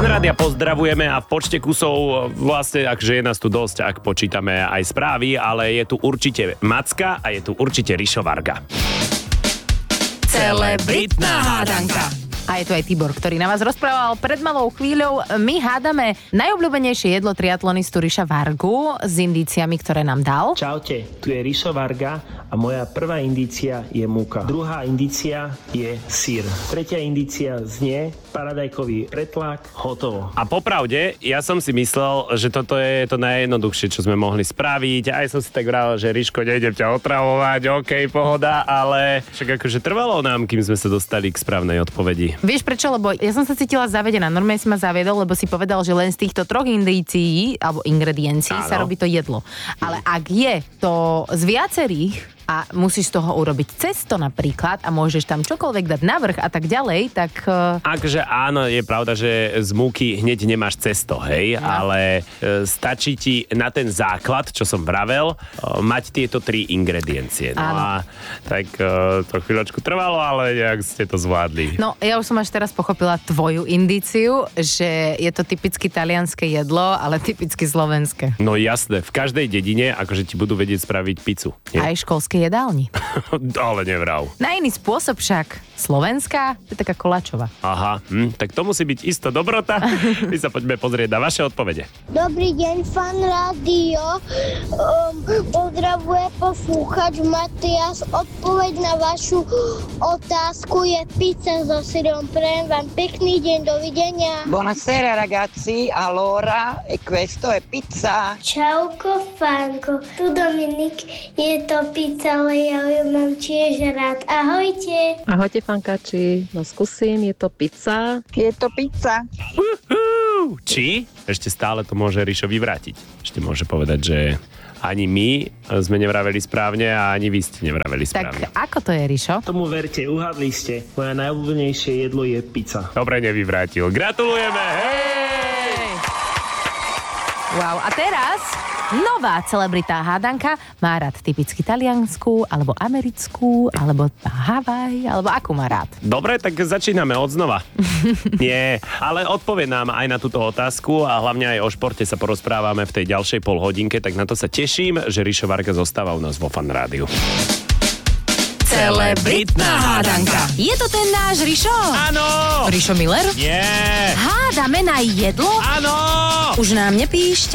Fanrádia pozdravujeme a v počte kusov vlastne, akže je nás tu dosť, ak počítame aj správy, ale je tu určite Macka a je tu určite Rišo Varga. Celebritná hádanka. A je tu aj Tibor, ktorý na vás rozprával pred malou chvíľou. My hádame najobľúbenejšie jedlo triatlonistu Riša Vargu s indíciami, ktoré nám dal. Čaute, tu je Rišo Varga a moja prvá indícia je múka. Druhá indícia je syr. Tretia indícia znie paradajkový pretlak, hotovo. A popravde, ja som si myslel, že toto je to najjednoduchšie, čo sme mohli spraviť. Aj som si tak vravel, že Riško, nejdem ťa otravovať, okej, pohoda, ale však akože trvalo nám, kým sme sa dostali k správnej odpovedi. Vieš prečo? Lebo ja som sa cítila zavedená. Normálne si ma zaviedol, lebo si povedal, že len z týchto troch indícií alebo ingrediencií sa robí to jedlo. Ale ak je to z viacerých a musíš z toho urobiť cesto napríklad a môžeš tam čokoľvek dať navrch a tak ďalej, tak... Akože áno, je pravda, že z múky hneď nemáš cesto, hej, ale stačí ti na ten základ, čo som vravel, mať tieto tri ingrediencie. No a tak to chvíľočku trvalo, ale nejak ste to zvládli. No, ja už som až teraz pochopila tvoju indíciu, že je to typicky talianske jedlo, ale typicky slovenské. No jasné, v každej dedine akože ti budú vedieť spraviť pizzu. Aj školské jedálni. Ale nevrav. Na iný spôsob však. Slovenská je taká koláčová. Aha, tak to musí byť isto dobrota. My sa poďme pozrieť na vaše odpovede. Dobrý deň, Fan Rádio. Pozdravuje poslúchač Matias. Odpoveď na vašu otázku je pizza so syrom. Prajem vám pekný deň, dovidenia. Buonasera ragazzi, allora questo è pizza. Čauko, Fanko. Tu Dominik, je to pizza, ale ja ju mám tiež rád. Ahojte. Ahojte fankači, no skúsim, je to pizza. Je to pizza. Či? Ešte stále to môže Rišo vyvrátiť. Ešte môže povedať, že ani my sme nevraveli správne a ani vy ste nevraveli správne. Tak ako to je, Rišo? Tomu verte, uhádli ste. Moja najobľúbenejšie jedlo je pizza. Dobre, nevyvrátil. Gratulujeme! Hej! Wow, a teraz nová celebritá hádanka. Má rád typicky taliansku, alebo americkú, alebo Havaj, alebo akú má rád? Dobre, tak začíname od znova. Nie, ale odpovie nám aj na túto otázku a hlavne aj o športe sa porozprávame v tej ďalšej polhodinke, tak na to sa teším, že Rišo Varga zostáva u nás vo Fan Rádiu. Celebritná hádanka. Je to ten náš Rišo? Áno! Rišo Miller? Nie! Hádame na jedlo? Áno! Už nám nepíšte.